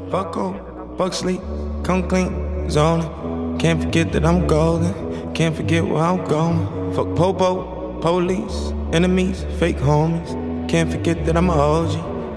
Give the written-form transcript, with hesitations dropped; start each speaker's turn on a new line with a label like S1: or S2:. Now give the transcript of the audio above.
S1: Fuck hope, fuck sleep, come clean, zoning. Can't forget that I'm golden, can't forget where I'm going. Fuck popo, police, enemies, fake homies. Can't forget that I'm a OG.